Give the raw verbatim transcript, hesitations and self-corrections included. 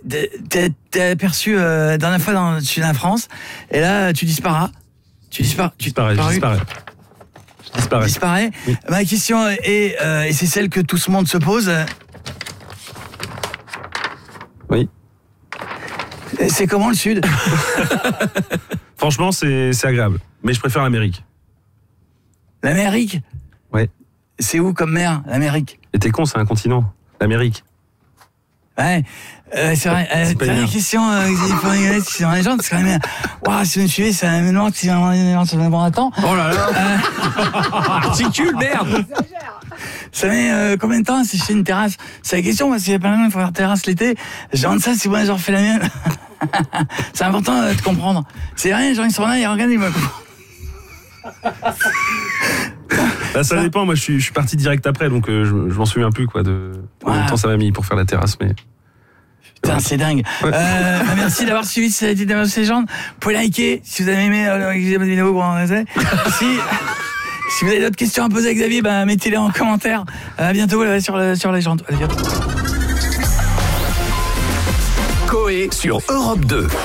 t'es, t'es aperçu euh, la dernière fois dans le sud de la France, et là, tu disparas. Tu disparais. Tu disparais, je disparais. Je disparais. disparais. Oui. Ma question est, euh, et c'est celle que tout ce monde se pose. Oui. C'est comment le sud? Franchement, c'est, c'est agréable. Mais je préfère l'Amérique. L'Amérique? Ouais. C'est où comme mer, l'Amérique? Et t'es con, c'est un continent. L'Amérique. Ouais, euh, c'est vrai. Euh, c'est une question euh, il faut rigoler si dans les gens, c'est quand même. Waouh, si vous me suivez, c'est un événement qui va un temps. Oh là là euh... Articule, merde. Ça met euh, combien de temps à sécher une terrasse? C'est la question, parce qu'il y a plein de gens qui font leur terrasse l'été. Je demande ça, si moi j'en refais la mienne. C'est important euh, de comprendre. C'est rien, les gens ils sont là, ils regardent, ils me comprennent. Bah, ça dépend, moi je suis, je suis parti direct après, donc euh, je, je m'en souviens plus quoi, de combien de temps ça m'a mis pour faire la terrasse. Mais... Putain, c'est dingue. Ouais. Euh, merci d'avoir suivi cette vidéo de légende. Vous pouvez liker si vous avez aimé euh, la vidéo. Bon, si, si vous avez d'autres questions à poser à Xavier, bah, mettez-les en commentaire. À bientôt là, sur, le, sur Légende. À bientôt. Coé sur Europe deux.